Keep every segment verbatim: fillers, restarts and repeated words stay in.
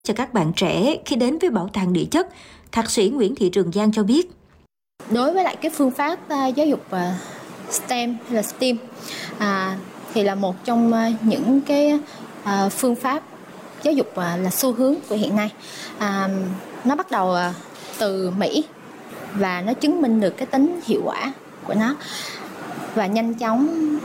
cho các bạn trẻ khi đến với Bảo tàng Địa chất? Thạc sĩ Nguyễn Thị Trường Giang cho biết. Đối với lại cái phương pháp uh, giáo dục uh, STEM hay là STEAM uh, thì là một trong uh, những cái uh, phương pháp giáo dục uh, là xu hướng của hiện nay. Uh, nó bắt đầu uh, từ Mỹ và nó chứng minh được cái tính hiệu quả của nó, và nhanh chóng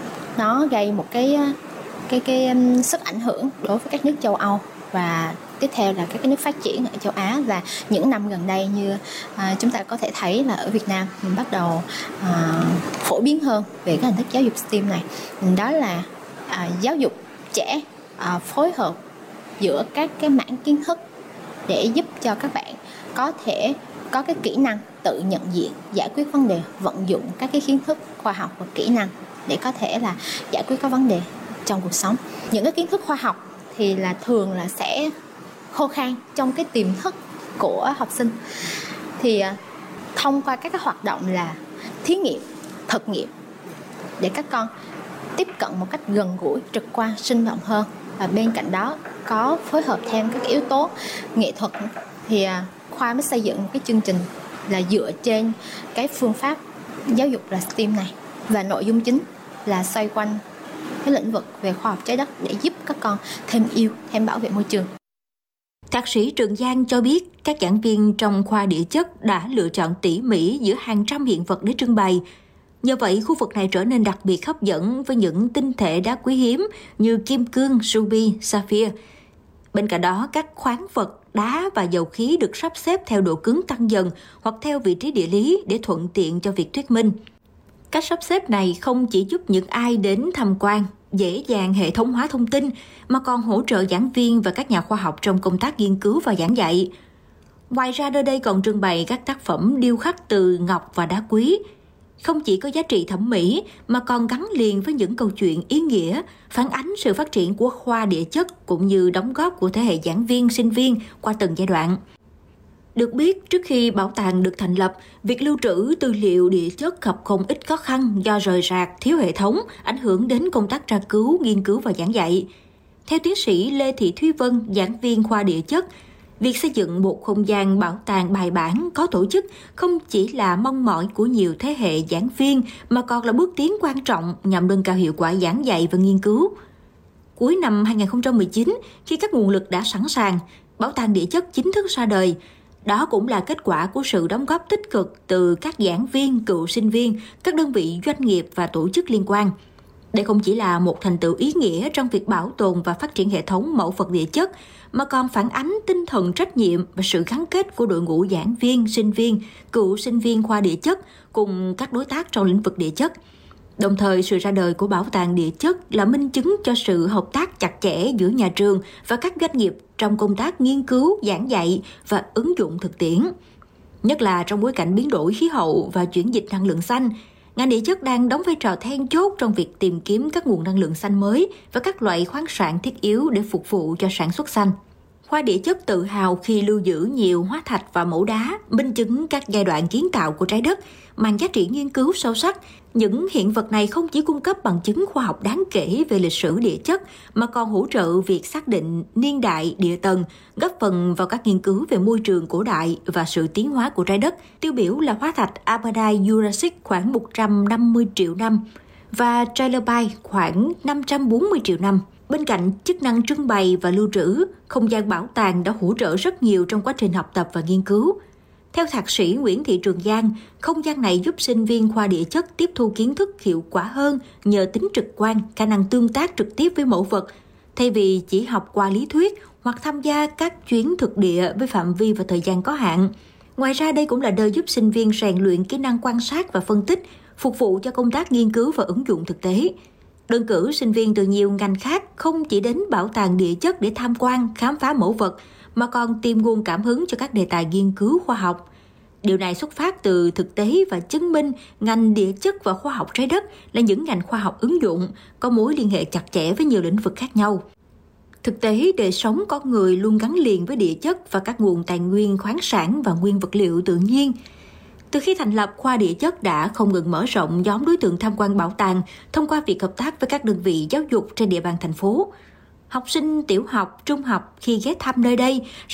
nó gây một cái cái cái um, sức ảnh hưởng đối với các nước châu Âu, và tiếp theo là các cái nước phát triển ở châu Á. Và những năm gần đây như à, chúng ta có thể thấy là ở Việt Nam mình bắt đầu à, phổ biến hơn về cái hình thức giáo dục STEAM này. Đó là à, giáo dục trẻ à, phối hợp giữa các cái mảng kiến thức để giúp cho các bạn có thể có cái kỹ năng tự nhận diện, giải quyết vấn đề, vận dụng các cái kiến thức khoa học và kỹ năng để có thể là giải quyết các vấn đề trong cuộc sống. Những cái kiến thức khoa học thì là thường là sẽ khô khan trong cái tiềm thức của học sinh. Thì thông qua các cái hoạt động là thí nghiệm, thực nghiệm để các con tiếp cận một cách gần gũi, trực quan, sinh động hơn. Và bên cạnh đó có phối hợp thêm các yếu tố nghệ thuật, thì khoa mới xây dựng một cái chương trình là dựa trên cái phương pháp giáo dục là STEAM này, và nội dung chính là xoay quanh cái lĩnh vực về khoa học trái đất để giúp các con thêm yêu, thêm bảo vệ môi trường. Thạc sĩ Trường Giang cho biết các giảng viên trong khoa địa chất đã lựa chọn tỉ mỉ giữa hàng trăm hiện vật để trưng bày. Nhờ vậy, khu vực này trở nên đặc biệt hấp dẫn với những tinh thể đá quý hiếm như kim cương, ruby, sapphire. Bên cạnh đó, các khoáng vật, đá và dầu khí được sắp xếp theo độ cứng tăng dần hoặc theo vị trí địa lý để thuận tiện cho việc thuyết minh. Cách sắp xếp này không chỉ giúp những ai đến tham quan dễ dàng hệ thống hóa thông tin, mà còn hỗ trợ giảng viên và các nhà khoa học trong công tác nghiên cứu và giảng dạy. Ngoài ra, nơi đây còn trưng bày các tác phẩm điêu khắc từ ngọc và đá quý. Không chỉ có giá trị thẩm mỹ, mà còn gắn liền với những câu chuyện ý nghĩa, phản ánh sự phát triển của khoa địa chất cũng như đóng góp của thế hệ giảng viên, sinh viên qua từng giai đoạn. Được biết, trước khi bảo tàng được thành lập, việc lưu trữ tư liệu địa chất gặp không ít khó khăn do rời rạc, thiếu hệ thống, ảnh hưởng đến công tác tra cứu, nghiên cứu và giảng dạy. Theo tiến sĩ Lê Thị Thúy Vân, giảng viên khoa địa chất, việc xây dựng một không gian bảo tàng bài bản, có tổ chức không chỉ là mong mỏi của nhiều thế hệ giảng viên, mà còn là bước tiến quan trọng nhằm nâng cao hiệu quả giảng dạy và nghiên cứu. Cuối năm hai không một chín, khi các nguồn lực đã sẵn sàng, Bảo tàng Địa chất chính thức ra đời. Đó cũng là kết quả của sự đóng góp tích cực từ các giảng viên, cựu sinh viên, các đơn vị doanh nghiệp và tổ chức liên quan. Đây không chỉ là một thành tựu ý nghĩa trong việc bảo tồn và phát triển hệ thống mẫu vật địa chất, mà còn phản ánh tinh thần trách nhiệm và sự gắn kết của đội ngũ giảng viên, sinh viên, cựu sinh viên khoa địa chất cùng các đối tác trong lĩnh vực địa chất. Đồng thời, sự ra đời của Bảo tàng Địa chất là minh chứng cho sự hợp tác chặt chẽ giữa nhà trường và các doanh nghiệp trong công tác nghiên cứu, giảng dạy và ứng dụng thực tiễn. Nhất là trong bối cảnh biến đổi khí hậu và chuyển dịch năng lượng xanh, ngành địa chất đang đóng vai trò then chốt trong việc tìm kiếm các nguồn năng lượng xanh mới và các loại khoáng sản thiết yếu để phục vụ cho sản xuất xanh. Khoa địa chất tự hào khi lưu giữ nhiều hóa thạch và mẫu đá, minh chứng các giai đoạn kiến tạo của trái đất, mang giá trị nghiên cứu sâu sắc. Những hiện vật này không chỉ cung cấp bằng chứng khoa học đáng kể về lịch sử địa chất, mà còn hỗ trợ việc xác định niên đại, địa tầng, góp phần vào các nghiên cứu về môi trường cổ đại và sự tiến hóa của trái đất. Tiêu biểu là hóa thạch Aberdeen Jurassic khoảng một trăm năm mươi triệu năm và Trilobite khoảng năm trăm bốn mươi triệu năm. Bên cạnh chức năng trưng bày và lưu trữ, không gian bảo tàng đã hỗ trợ rất nhiều trong quá trình học tập và nghiên cứu. Theo thạc sĩ Nguyễn Thị Trường Giang, không gian này giúp sinh viên khoa địa chất tiếp thu kiến thức hiệu quả hơn nhờ tính trực quan, khả năng tương tác trực tiếp với mẫu vật, thay vì chỉ học qua lý thuyết hoặc tham gia các chuyến thực địa với phạm vi và thời gian có hạn. Ngoài ra, đây cũng là nơi giúp sinh viên rèn luyện kỹ năng quan sát và phân tích, phục vụ cho công tác nghiên cứu và ứng dụng thực tế. Đơn cử, sinh viên từ nhiều ngành khác không chỉ đến Bảo tàng Địa chất để tham quan, khám phá mẫu vật, mà còn tìm nguồn cảm hứng cho các đề tài nghiên cứu khoa học. Điều này xuất phát từ thực tế và chứng minh ngành địa chất và khoa học trái đất là những ngành khoa học ứng dụng, có mối liên hệ chặt chẽ với nhiều lĩnh vực khác nhau. Thực tế, đời sống con người luôn gắn liền với địa chất và các nguồn tài nguyên khoáng sản và nguyên vật liệu tự nhiên. Từ khi thành lập, khoa địa chất đã không ngừng mở rộng nhóm đối tượng tham quan bảo tàng thông qua việc hợp tác với các đơn vị giáo dục trên địa bàn thành phố. Học sinh tiểu học, trung học khi ghé thăm nơi đây